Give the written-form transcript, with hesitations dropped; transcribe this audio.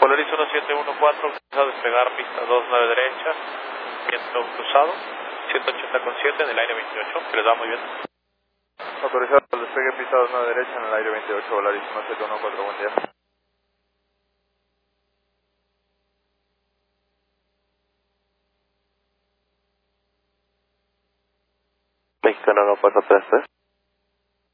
Polaris 1714, empieza a despegar pista 29 derecha, viento cruzado, 180,7 en el aire 28, que les va muy bien. Autorizado al despegue pista 29 derecha en el aire 28, Polaris 1714, buen día. Mexicano no pasa 33.